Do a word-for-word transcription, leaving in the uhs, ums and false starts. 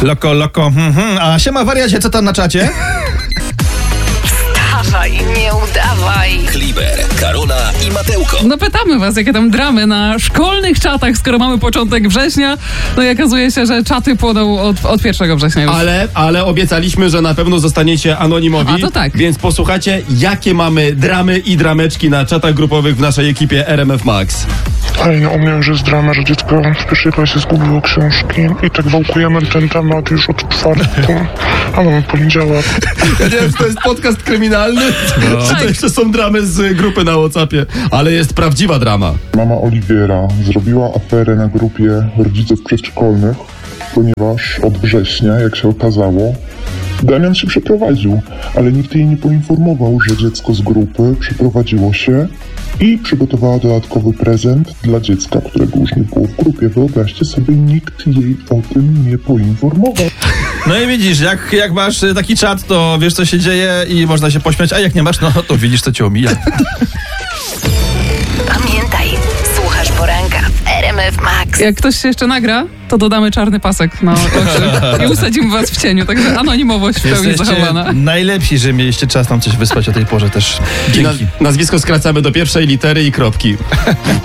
Loko, loko, hmm, hmm. A siema wariacie, co tam na czacie? Wstawaj, nie udawaj. Kliber, Karola i Matełko. No pytamy was, jakie tam dramy na szkolnych czatach, skoro mamy początek września. No i okazuje się, że czaty płoną od, od pierwszego września już. Ale, ale obiecaliśmy, że na pewno zostaniecie anonimowi. A to tak. Więc posłuchajcie, jakie mamy dramy i drameczki na czatach grupowych w naszej ekipie R M F Max. Ej, no u mnie już jest drama, że dziecko w pierwszej klasie zgubiło książki i tak wałkujemy ten temat już od czwartku, a mamy poniedziałek. Ja nie wiem, czy to jest podcast kryminalny, No. czy to jeszcze są dramy z grupy na WhatsAppie, ale jest prawdziwa drama. Mama Oliwiera zrobiła aferę na grupie rodziców przedszkolnych, ponieważ od września, jak się okazało, Damian się przeprowadził, ale nikt jej nie poinformował, że dziecko z grupy przeprowadziło się i przygotowała dodatkowy prezent dla dziecka, którego już nie było w grupie. Wyobraźcie sobie, nikt jej o tym nie poinformował. No i widzisz, jak, jak masz taki czat, to wiesz, co się dzieje i można się pośmiać, a jak nie masz, no to widzisz, co cię omija. Pamiętaj, słuchasz poranka w R M F Max. Jak ktoś się jeszcze nagra, to dodamy czarny pasek na oczy i usadzimy was w cieniu. Także anonimowość w pełni Jesteście zachowana. najlepsi, że mieliście czas nam coś wysłać o tej porze też. I na, Dzięki. nazwisko skracamy do pierwszej litery i kropki.